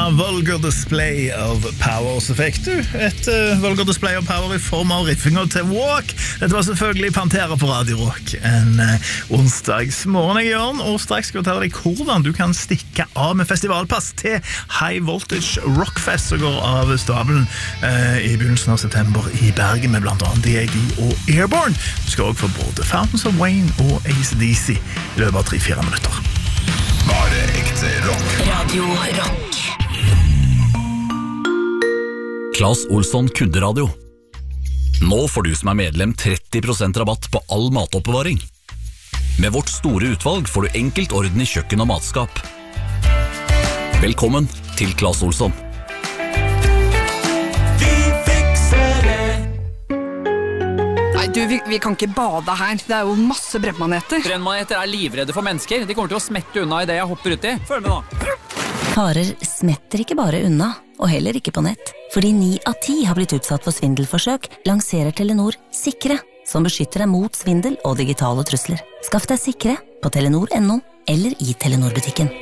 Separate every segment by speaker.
Speaker 1: Vulgar Display of Power. Så fikk du et Vulgar Display of Power i form av riffinger til Walk. Dette var selvfølgelig Pantera på Radio Rock en onsdagsmorgen, Jørn, og straks skal jeg fortelle deg hvordan du kan stikke av med festivalpass til High Voltage Rockfest som går av stabelen i begynnelsen av september i Bergen med blant annet DAD og Airborne. Du skal også få både Fountains of Wayne og AC/DC i løpet av 3-4 minutter.
Speaker 2: Bare ekte rock.
Speaker 3: Radio Rock.
Speaker 4: Claes Olsson Kunderadio. Nå får du som medlem 30% rabatt på all matoppbevaring. Med vårt store utvalg får du enkelt orden i kjøkken og matskap. Velkommen til Claes Olsson.
Speaker 5: Vi kan ikke bade her. Det jo masse brennmaneter.
Speaker 6: Brennmaneter livredde for mennesker. De kommer til å smette unna i det jeg hopper ut i. Følg med nå.
Speaker 3: Farer smetter ikke bare unna, og heller ikke på nett. Fordi 9 av 10 har blitt utsatt for svindelforsøk, lanserer Telenor Sikre, som beskytter deg mot svindel og digitale trusler. Skaff deg Sikre på telenor.no eller i Telenor-butikken.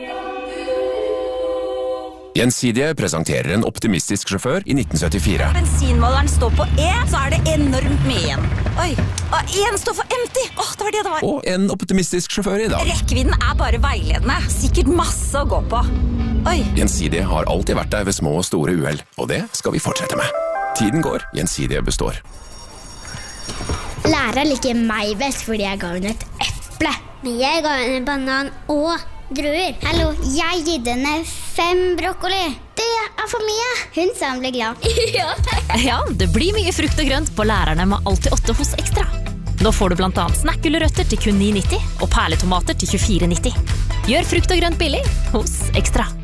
Speaker 2: Gjensidige presenterer en optimistisk sjåfør i 1974.
Speaker 7: Bensinmåleren står på E, så det enormt mye igjen. Oi, og en står for empty. Det var det det var.
Speaker 2: Og en optimistisk sjåfør i dag.
Speaker 7: Rekkevidden bare veiledende. Sikkert masse å gå på. Oi.
Speaker 2: Gjensidige har alltid vært der ved små og store uheld, og det skal vi fortsette med. Tiden går, Gjensidige består.
Speaker 8: Læreren liker meg best fordi jeg ga henne et eple. Men jeg ga henne en banan og druer. Hallo, jeg gitt henne 5 brokkoli. Det for mye. Hun sa hun ble glad.
Speaker 9: Ja, det blir mye frukt og grønt på lærerne med Alltid 8 hos Ekstra. Nå får du blant annet snakkgulrøtter til kun 9,90 og perletomater til 24,90. Gjør frukt og grønt billig hos Ekstra.